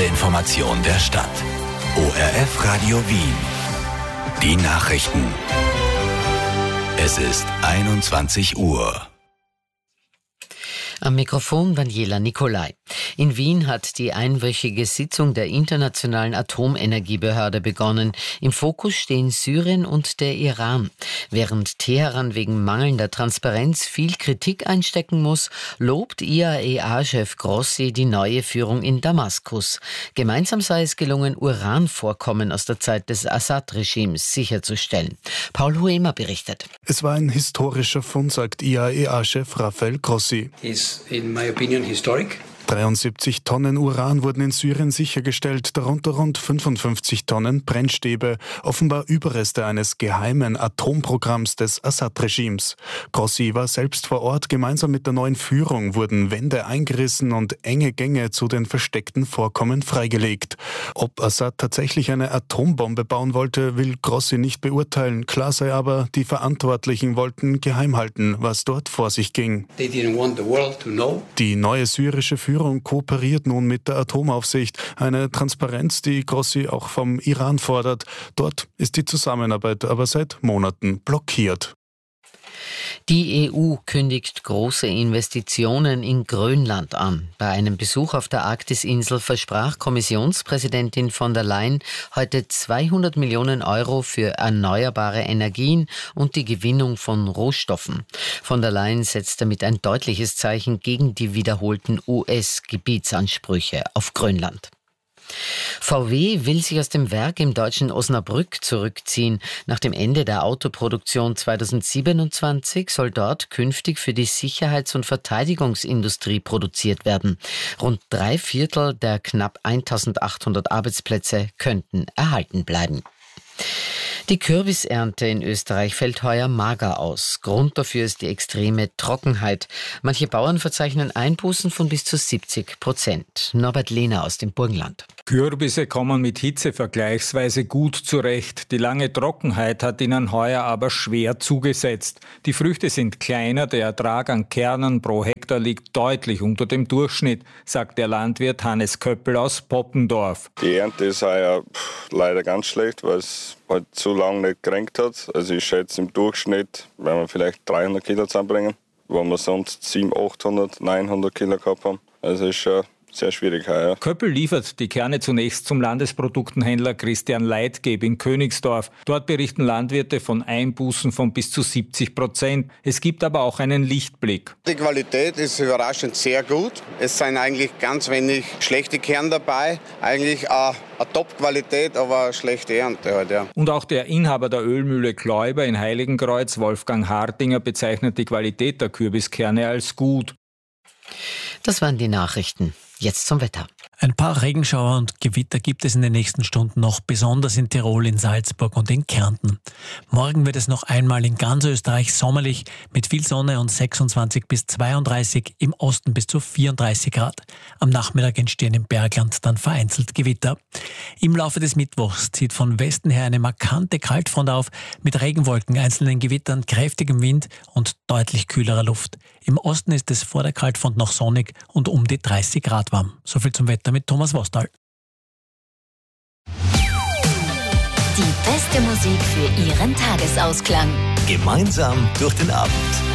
Information der Stadt. ORF Radio Wien. Die Nachrichten. Es ist 21 Uhr. Am Mikrofon Daniela Nicolai. In Wien hat die einwöchige Sitzung der Internationalen Atomenergiebehörde begonnen. Im Fokus stehen Syrien und der Iran. Während Teheran wegen mangelnder Transparenz viel Kritik einstecken muss, lobt IAEA-Chef Grossi die neue Führung in Damaskus. Gemeinsam sei es gelungen, Uranvorkommen aus der Zeit des Assad-Regimes sicherzustellen. Paul Huemer berichtet. Es war ein historischer Fund, sagt IAEA-Chef Rafael Grossi. In my opinion, historic. 73 Tonnen Uran wurden in Syrien sichergestellt, darunter rund 55 Tonnen Brennstäbe, offenbar Überreste eines geheimen Atomprogramms des Assad-Regimes. Grossi war selbst vor Ort. Gemeinsam mit der neuen Führung wurden Wände eingerissen und enge Gänge zu den versteckten Vorkommen freigelegt. Ob Assad tatsächlich eine Atombombe bauen wollte, will Grossi nicht beurteilen. Klar sei aber, die Verantwortlichen wollten geheim halten, was dort vor sich ging. They didn't want the world to know. Die neue syrische Führung kooperiert nun mit der Atomaufsicht. Eine Transparenz, die Grossi auch vom Iran fordert. Dort ist die Zusammenarbeit aber seit Monaten blockiert. Die EU kündigt große Investitionen in Grönland an. Bei einem Besuch auf der Arktisinsel versprach Kommissionspräsidentin von der Leyen heute 200 Millionen Euro für erneuerbare Energien und die Gewinnung von Rohstoffen. Von der Leyen setzt damit ein deutliches Zeichen gegen die wiederholten US-Gebietsansprüche auf Grönland. VW will sich aus dem Werk im deutschen Osnabrück zurückziehen. Nach dem Ende der Autoproduktion 2027 soll dort künftig für die Sicherheits- und Verteidigungsindustrie produziert werden. Rund 3/4 der knapp 1800 Arbeitsplätze könnten erhalten bleiben. Die Kürbisernte in Österreich fällt heuer mager aus. Grund dafür ist die extreme Trockenheit. Manche Bauern verzeichnen Einbußen von bis zu 70%. Norbert Lehner aus dem Burgenland. Kürbisse kommen mit Hitze vergleichsweise gut zurecht. Die lange Trockenheit hat ihnen heuer aber schwer zugesetzt. Die Früchte sind kleiner, der Ertrag an Kernen pro Hektar liegt deutlich unter dem Durchschnitt, sagt der Landwirt Hannes Köppel aus Poppendorf. Die Ernte ist heuer leider ganz schlecht, weil es halt zu lange nicht geregnet hat. Also ich schätze im Durchschnitt, werden wir vielleicht 300 Kilo zusammenbringen, wo wir sonst 700, 800, 900 Kilo gehabt haben. Also ist schon sehr schwierig heuer. Köppel liefert die Kerne zunächst zum Landesproduktenhändler Christian Leitgeb in Königsdorf. Dort berichten Landwirte von Einbußen von bis zu 70%. Es gibt aber auch einen Lichtblick. Die Qualität ist überraschend sehr gut. Es sind eigentlich ganz wenig schlechte Kerne dabei. Eigentlich eine Top-Qualität, aber eine schlechte Ernte halt, ja. Und auch der Inhaber der Ölmühle Kläuber in Heiligenkreuz, Wolfgang Hartinger, bezeichnet die Qualität der Kürbiskerne als gut. Das waren die Nachrichten. Jetzt zum Wetter. Ein paar Regenschauer und Gewitter gibt es in den nächsten Stunden noch, besonders in Tirol, in Salzburg und in Kärnten. Morgen wird es noch einmal in ganz Österreich sommerlich mit viel Sonne und 26 bis 32, im Osten bis zu 34 Grad. Am Nachmittag entstehen im Bergland dann vereinzelt Gewitter. Im Laufe des Mittwochs zieht von Westen her eine markante Kaltfront auf, mit Regenwolken, einzelnen Gewittern, kräftigem Wind und deutlich kühlerer Luft. Im Osten ist es vor der Kaltfront noch sonnig und um die 30 Grad warm. So viel zum Wetter mit Thomas Wostal. Die beste Musik für Ihren Tagesausklang. Gemeinsam durch den Abend.